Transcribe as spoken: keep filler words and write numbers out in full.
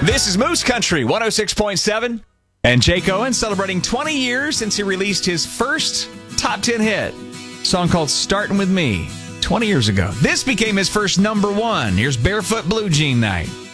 This is Moose Country one oh six point seven. And Jake Owen celebrating twenty years since he released his first top ten hit. A song called Startin' With Me twenty years ago. This became his first number one. Here's Barefoot Blue Jean Night.